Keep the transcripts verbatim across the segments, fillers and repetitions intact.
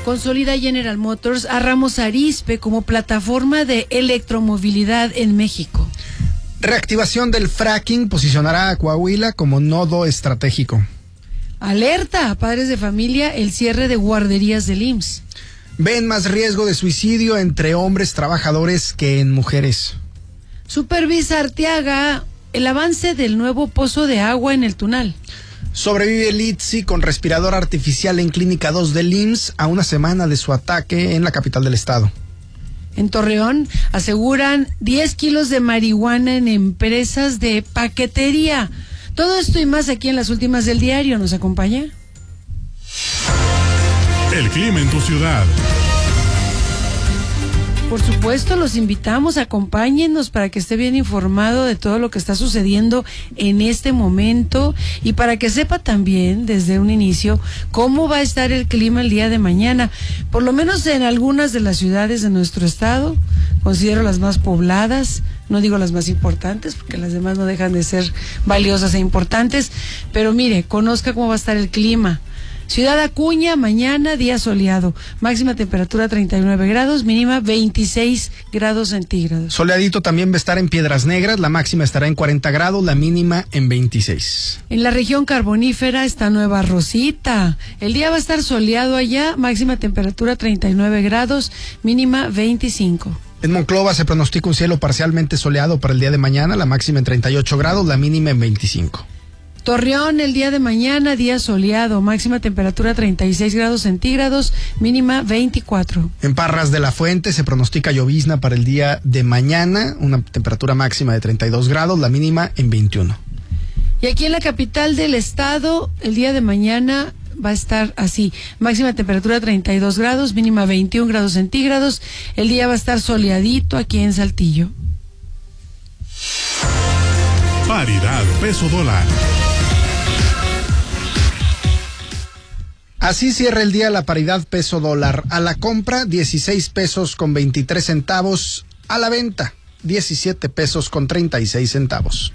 Consolida General Motors a Ramos Arizpe como plataforma de electromovilidad en México. Reactivación del fracking posicionará a Coahuila como nodo estratégico. Alerta a padres de familia el cierre de guarderías del I M S S. Ven más riesgo de suicidio entre hombres trabajadores que en mujeres. Supervisa Arteaga el avance del nuevo pozo de agua en el Tunal. Sobrevive Litsi con respirador artificial en Clínica dos del I M S S a una semana de su ataque en la capital del estado. En Torreón aseguran diez kilos de marihuana en empresas de paquetería. Todo esto y más aquí en las últimas del diario. ¿Nos acompaña? El clima en tu ciudad. Por supuesto, los invitamos, acompáñennos para que esté bien informado de todo lo que está sucediendo en este momento y para que sepa también desde un inicio cómo va a estar el clima el día de mañana, por lo menos en algunas de las ciudades de nuestro estado, considero las más pobladas, no digo las más importantes porque las demás no dejan de ser valiosas e importantes, pero mire, conozca cómo va a estar el clima. Ciudad Acuña, mañana día soleado, máxima temperatura treinta y nueve grados, mínima veintiséis grados centígrados. Soleadito también va a estar en Piedras Negras, la máxima estará en cuarenta grados, la mínima en veintiséis. En la región carbonífera está Nueva Rosita, el día va a estar soleado allá, máxima temperatura treinta y nueve grados, mínima veinticinco. En Monclova se pronostica un cielo parcialmente soleado para el día de mañana, la máxima en treinta y ocho grados, la mínima en veinticinco. Torreón, el día de mañana, día soleado, máxima temperatura treinta y seis grados centígrados, mínima veinticuatro. En Parras de la Fuente se pronostica llovizna para el día de mañana, una temperatura máxima de treinta y dos grados, la mínima en veintiuno. Y aquí en la capital del estado, el día de mañana va a estar así, máxima temperatura treinta y dos grados, mínima veintiún grados centígrados, el día va a estar soleadito aquí en Saltillo. Paridad peso dólar. Así cierra el día la paridad peso dólar. A la compra, dieciséis pesos con veintitrés centavos. A la venta, diecisiete pesos con treinta y seis centavos.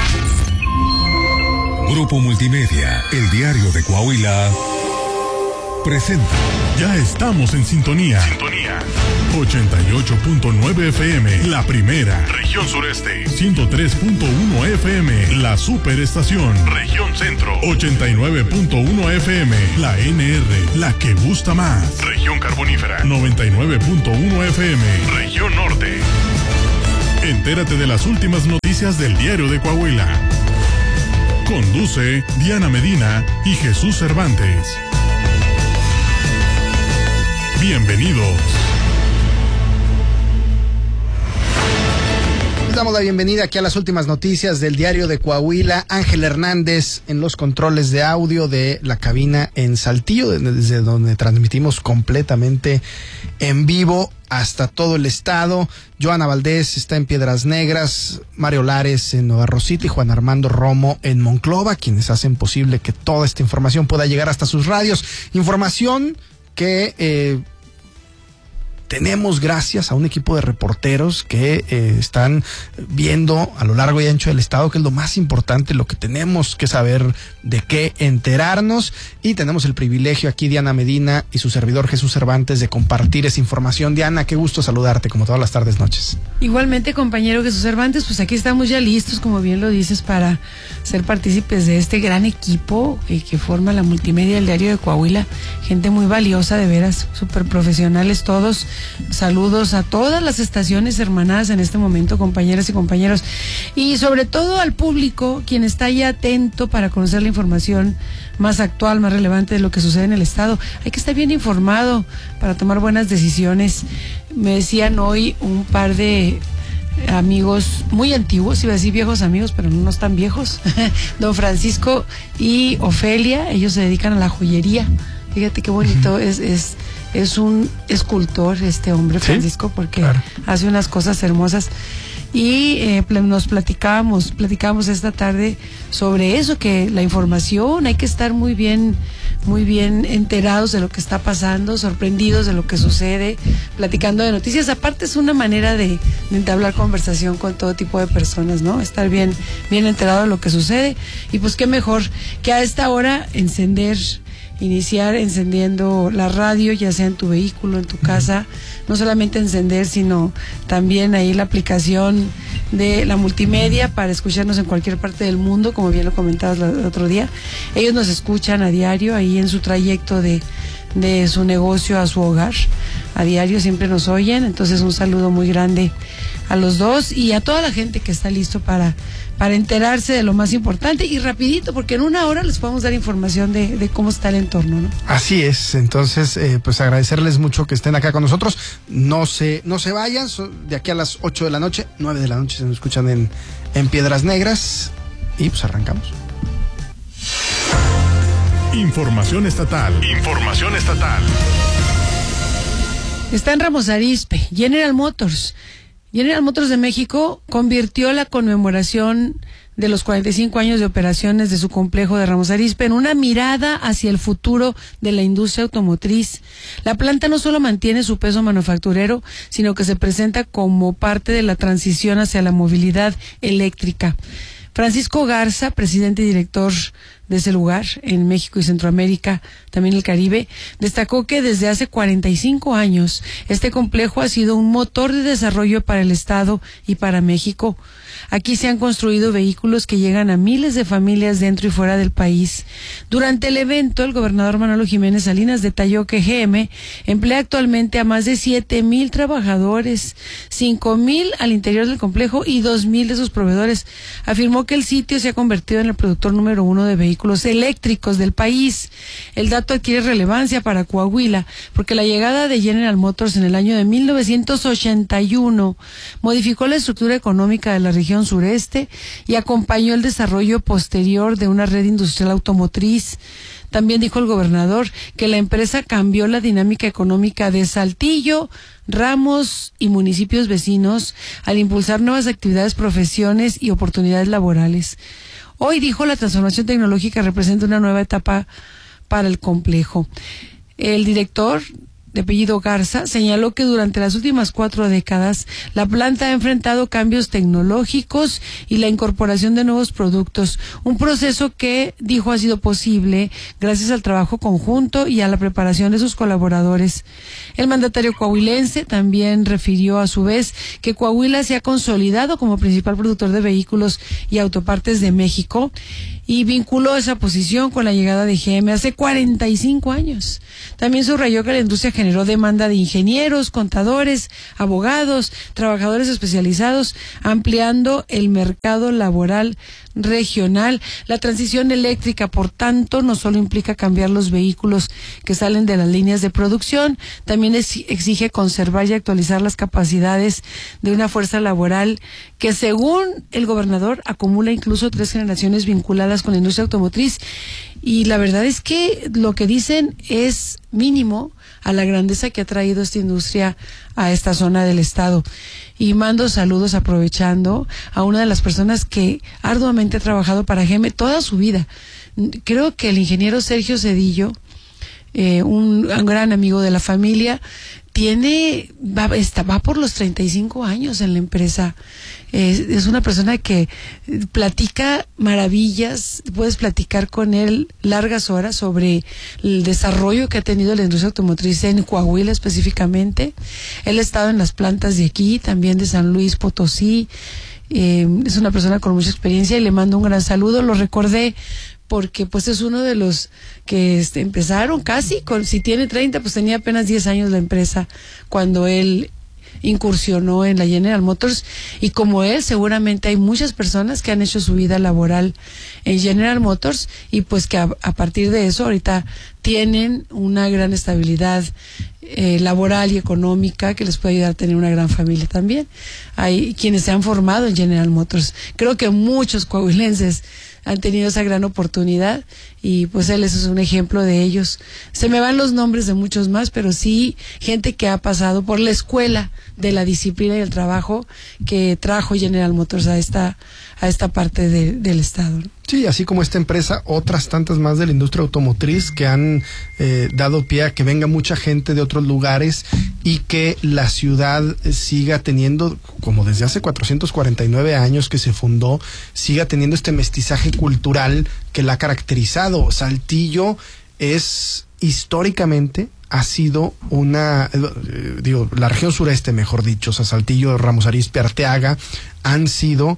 Grupo Multimedia, el diario de Coahuila, presenta. Ya estamos en sintonía. Sintonía. ochenta y ocho punto nueve F M, la primera. Región Sureste. ciento tres punto uno F M, la superestación. Región Centro. ochenta y nueve punto uno F M, la N R, la que gusta más. Región Carbonífera. noventa y nueve punto uno F M, Región Norte. Entérate de las últimas noticias del diario de Coahuila. Conduce Diana Medina y Jesús Cervantes. Bienvenidos. Les damos la bienvenida aquí a las últimas noticias del diario de Coahuila. Ángel Hernández en los controles de audio de la cabina en Saltillo, desde donde transmitimos completamente en vivo hasta todo el estado. Joana Valdés está en Piedras Negras, Mario Lares en Nueva Rosita y Juan Armando Romo en Monclova, quienes hacen posible que toda esta información pueda llegar hasta sus radios. Información que eh, tenemos gracias a un equipo de reporteros que eh, están viendo a lo largo y ancho del estado, que es lo más importante, lo que tenemos que saber, de qué enterarnos, y tenemos el privilegio aquí, Diana Medina y su servidor Jesús Cervantes, de compartir esa información. Diana, qué gusto saludarte como todas las tardes, noches. Igualmente, compañero Jesús Cervantes, pues aquí estamos ya listos, como bien lo dices, para ser partícipes de este gran equipo que, que forma la multimedia del diario de Coahuila, gente muy valiosa, de veras, súper profesionales todos. Saludos a todas las estaciones hermanadas en este momento, compañeras y compañeros, y sobre todo al público, quien está ya atento para conocer la información más actual, más relevante de lo que sucede en el estado. Hay que estar bien informado para tomar buenas decisiones. Me decían hoy un par de amigos muy antiguos, iba a decir viejos amigos, pero no están viejos, don Francisco y Ofelia, ellos se dedican a la joyería. Fíjate qué bonito, es, es, es un escultor este hombre, Francisco, ¿sí? Porque claro, hace unas cosas hermosas. Y eh, nos platicábamos, platicábamos esta tarde sobre eso, que la información, hay que estar muy bien, muy bien enterados de lo que está pasando, sorprendidos de lo que sucede, platicando de noticias. Aparte es una manera de, de entablar conversación con todo tipo de personas, ¿no? Estar bien, bien enterado de lo que sucede. Y pues qué mejor que a esta hora encender iniciar encendiendo la radio, ya sea en tu vehículo, en tu casa, no solamente encender, sino también ahí la aplicación de la multimedia para escucharnos en cualquier parte del mundo, como bien lo comentabas el otro día. Ellos nos escuchan a diario, ahí en su trayecto de, de su negocio a su hogar, a diario siempre nos oyen, entonces un saludo muy grande a los dos y a toda la gente que está listo para para enterarse de lo más importante y rapidito, porque en una hora les podemos dar información de, de cómo está el entorno, ¿no? Así es, entonces eh, pues agradecerles mucho que estén acá con nosotros, no se, no se vayan, de aquí a las ocho de la noche, nueve de la noche se nos escuchan en, en Piedras Negras y pues arrancamos. Información estatal, información estatal. Está en Ramos Arizpe, General Motors. General Motors de México convirtió la conmemoración de los cuarenta y cinco años de operaciones de su complejo de Ramos Arizpe en una mirada hacia el futuro de la industria automotriz. La planta no solo mantiene su peso manufacturero, sino que se presenta como parte de la transición hacia la movilidad eléctrica. Francisco Garza, presidente y director de ese lugar en México y Centroamérica, también el Caribe, destacó que desde hace cuarenta y cinco años este complejo ha sido un motor de desarrollo para el Estado y para México. Aquí se han construido vehículos que llegan a miles de familias dentro y fuera del país. Durante el evento, el gobernador Manolo Jiménez Salinas detalló que G M emplea actualmente a más de siete mil trabajadores, cinco mil al interior del complejo y dos mil de sus proveedores. Afirmó que el sitio se ha convertido en el productor número uno de vehículos eléctricos del país. El dato adquiere relevancia para Coahuila, porque la llegada de General Motors en el año de mil novecientos ochenta y uno modificó la estructura económica de la región sureste y acompañó el desarrollo posterior de una red industrial automotriz. También dijo el gobernador que la empresa cambió la dinámica económica de Saltillo, Ramos y municipios vecinos al impulsar nuevas actividades, profesiones y oportunidades laborales. Hoy, dijo, la transformación tecnológica representa una nueva etapa para el complejo. El director, de apellido Garza, señaló que durante las últimas cuatro décadas la planta ha enfrentado cambios tecnológicos y la incorporación de nuevos productos, un proceso que, dijo, ha sido posible gracias al trabajo conjunto y a la preparación de sus colaboradores. El mandatario coahuilense también refirió a su vez que Coahuila se ha consolidado como principal productor de vehículos y autopartes de México y vinculó esa posición con la llegada de G M hace cuarenta y cinco años. También subrayó que la industria generó demanda de ingenieros, contadores, abogados, trabajadores especializados, ampliando el mercado laboral regional. La transición eléctrica, por tanto, no solo implica cambiar los vehículos que salen de las líneas de producción, también exige conservar y actualizar las capacidades de una fuerza laboral que, según el gobernador, acumula incluso tres generaciones vinculadas con la industria automotriz. Y la verdad es que lo que dicen es mínimo a la grandeza que ha traído esta industria a esta zona del estado. Y mando saludos aprovechando a una de las personas que arduamente ha trabajado para G M toda su vida. Creo que el ingeniero Sergio Cedillo, eh, un, un gran amigo de la familia, tiene, va, está, va por los treinta y cinco años en la empresa. Es, es una persona que platica maravillas, puedes platicar con él largas horas sobre el desarrollo que ha tenido la industria automotriz en Coahuila específicamente. Él ha estado en las plantas de aquí, también de San Luis Potosí. Eh, es una persona con mucha experiencia y le mando un gran saludo. Lo recordé porque pues es uno de los que este, empezaron casi, con, si tiene treinta, pues tenía apenas diez años la empresa cuando él incursionó en la General Motors, y como él seguramente hay muchas personas que han hecho su vida laboral en General Motors y pues que a, a partir de eso ahorita tienen una gran estabilidad eh, laboral y económica que les puede ayudar a tener una gran familia también. Hay quienes se han formado en General Motors. Creo que muchos coahuilenses han tenido esa gran oportunidad y pues él es un ejemplo de ellos. Se me van los nombres de muchos más, pero sí gente que ha pasado por la escuela de la disciplina y el trabajo que trajo General Motors a esta a esta parte de, del estado, ¿no? Sí, así como esta empresa, otras tantas más de la industria automotriz que han eh, dado pie a que venga mucha gente de otros lugares y que la ciudad siga teniendo, como desde hace cuatrocientos cuarenta y nueve años que se fundó, siga teniendo este mestizaje cultural que la ha caracterizado. Saltillo es históricamente ha sido una, eh, digo, la región sureste, mejor dicho, o sea, Saltillo, Ramos Arizpe, Arteaga, han sido,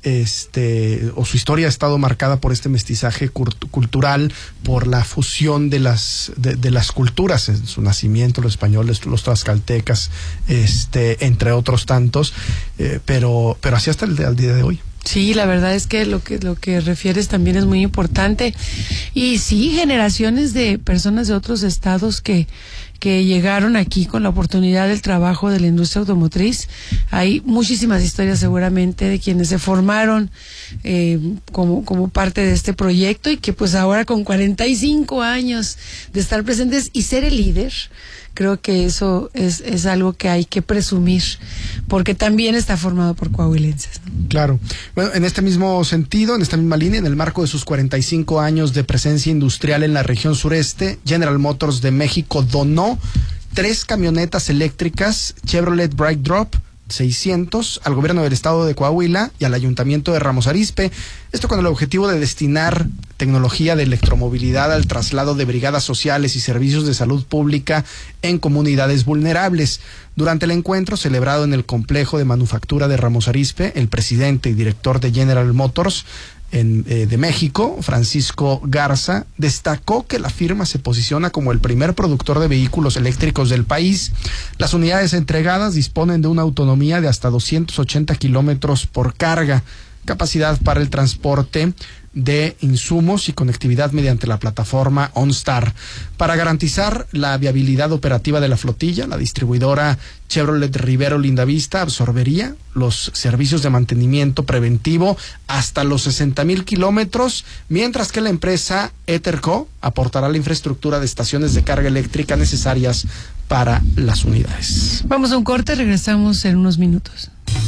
este, o su historia ha estado marcada por este mestizaje cult- cultural, por la fusión de las, de, de las culturas, en su nacimiento, los españoles, los tlaxcaltecas, este, entre otros tantos, eh, pero, pero así hasta el, al día de hoy. Sí, la verdad es que lo que lo que refieres también es muy importante. Y sí, generaciones de personas de otros estados que que llegaron aquí con la oportunidad del trabajo de la industria automotriz. Hay muchísimas historias seguramente de quienes se formaron eh, como, como parte de este proyecto y que pues ahora con cuarenta y cinco años de estar presentes y ser el líder, creo que eso es, es algo que hay que presumir, porque también está formado por coahuilenses, ¿no? Claro. Bueno, en este mismo sentido, en esta misma línea, en el marco de sus cuarenta y cinco años de presencia industrial en la región sureste, General Motors de México donó tres camionetas eléctricas Chevrolet Bright Drop seiscientos al gobierno del estado de Coahuila y al ayuntamiento de Ramos Arizpe, esto con el objetivo de destinar tecnología de electromovilidad al traslado de brigadas sociales y servicios de salud pública en comunidades vulnerables. Durante el encuentro celebrado en el complejo de manufactura de Ramos Arizpe, el presidente y director de General Motors En, eh, de México, Francisco Garza, destacó que la firma se posiciona como el primer productor de vehículos eléctricos del país. Las unidades entregadas disponen de una autonomía de hasta doscientos ochenta kilómetros por carga, capacidad para el transporte de insumos y conectividad mediante la plataforma OnStar. Para garantizar la viabilidad operativa de la flotilla, la distribuidora Chevrolet Rivero Lindavista absorbería los servicios de mantenimiento preventivo hasta los sesenta mil kilómetros, mientras que la empresa Etherco aportará la infraestructura de estaciones de carga eléctrica necesarias para las unidades. Vamos a un corte, regresamos en unos minutos.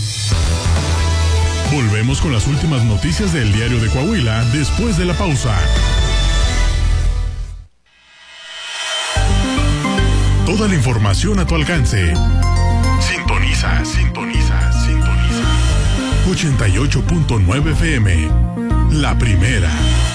Volvemos con las últimas noticias del Diario de Coahuila después de la pausa. Toda la información a tu alcance. Sintoniza, sintoniza, sintoniza. ochenta y ocho punto nueve F M. La primera.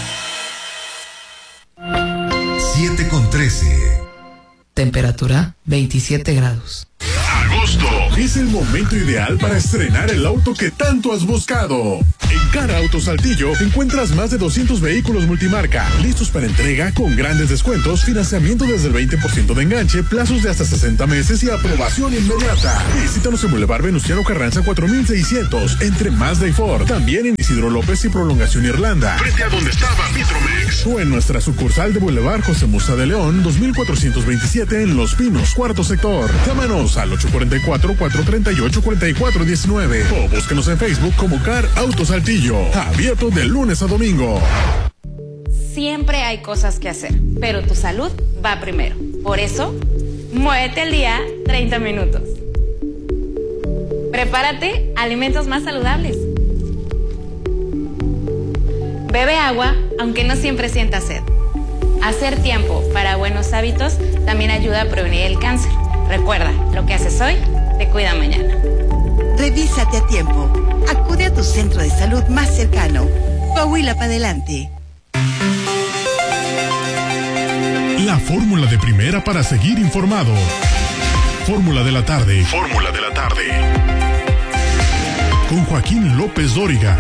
siete con trece. Temperatura veintisiete grados. Agosto es el momento ideal para estrenar el auto que tanto has buscado. En Cara Auto Saltillo encuentras más de doscientos vehículos multimarca, listos para entrega con grandes descuentos, financiamiento desde el veinte por ciento de enganche, plazos de hasta sesenta meses y aprobación inmediata. Visítanos en Boulevard Venustiano Carranza cuatro mil seiscientos, entre Mazda y Ford. También en Isidro López y Prolongación Irlanda, frente a donde estaba Vitromex. O en nuestra sucursal de Boulevard José Musa de León, dos mil cuatrocientos veintisiete en Los Pinos, cuarto sector. Llámanos al ocho cuatro cuatro, cuatro tres ocho, cuatro cuatro uno nueve o búsquenos en Facebook como Car Auto Saltillo. Abierto de lunes a domingo. Siempre hay cosas que hacer, pero tu salud va primero. Por eso, muévete al día treinta minutos. Prepárate alimentos más saludables. Bebe agua, aunque no siempre sientas sed. Hacer tiempo para buenos hábitos también ayuda a prevenir el cáncer. Recuerda, lo que haces hoy te cuida mañana. Revísate a tiempo. Acude a tu centro de salud más cercano. Coahuila para adelante. La fórmula de primera para seguir informado. Fórmula de la tarde. Fórmula de la tarde. Con Joaquín López Dóriga.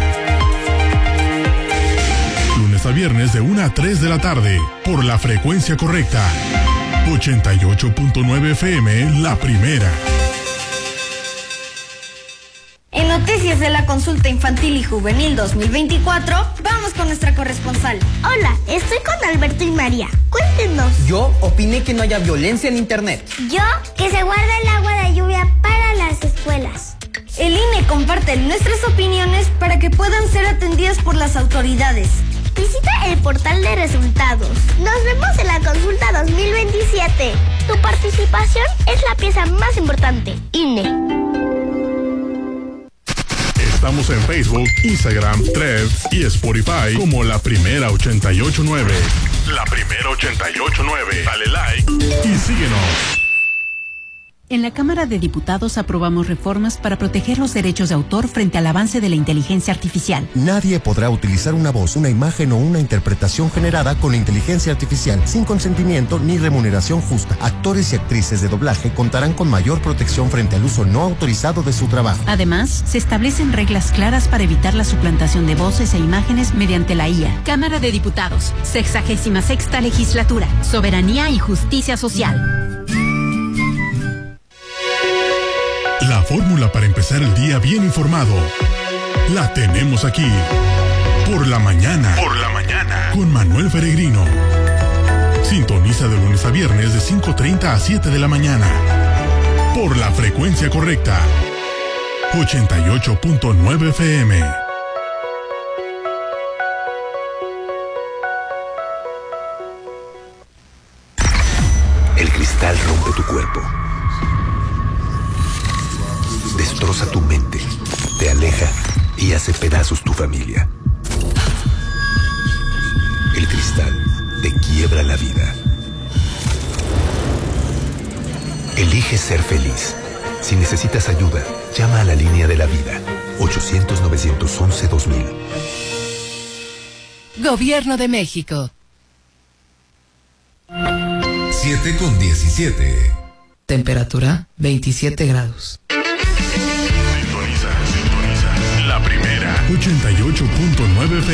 Lunes a viernes de una a tres de la tarde. Por la frecuencia correcta. ochenta y ocho punto nueve F M, la primera. En Noticias de la Consulta Infantil y Juvenil dos mil veinticuatro, vamos con nuestra corresponsal. Hola, estoy con Alberto y María. Cuéntenos. Yo opiné que no haya violencia en internet. Yo, que se guarde el agua de lluvia para las escuelas. El I N E comparte nuestras opiniones para que puedan ser atendidas por las autoridades. Visita el portal de resultados. Nos vemos en la consulta dos mil veintisiete. Tu participación es la pieza más importante. I N E. Estamos en Facebook, Instagram, Threads y Spotify como La Primera ochenta y ocho nueve. La Primera ochenta y ocho nueve. Dale like y síguenos. En la Cámara de Diputados aprobamos reformas para proteger los derechos de autor frente al avance de la inteligencia artificial. Nadie podrá utilizar una voz, una imagen o una interpretación generada con inteligencia artificial sin consentimiento ni remuneración justa. Actores y actrices de doblaje contarán con mayor protección frente al uso no autorizado de su trabajo. Además, se establecen reglas claras para evitar la suplantación de voces e imágenes mediante la I A. Cámara de Diputados, sexagésima sexta legislatura, soberanía y justicia social. La fórmula para empezar el día bien informado la tenemos aquí. Por la mañana. Por la mañana. Con Manuel Peregrino. Sintoniza de lunes a viernes de cinco treinta a siete de la mañana. Por la frecuencia correcta. ochenta y ocho punto nueve F M. El cristal rompe tu cuerpo. Destroza tu mente, te aleja y hace pedazos tu familia. El cristal te quiebra la vida. Elige ser feliz. Si necesitas ayuda, llama a la línea de la vida. ochocientos, novecientos once, dos mil. Gobierno de México. siete con diecisiete. Temperatura veintisiete grados. Sintoniza, sintoniza. La primera. ochenta y ocho punto nueve F M.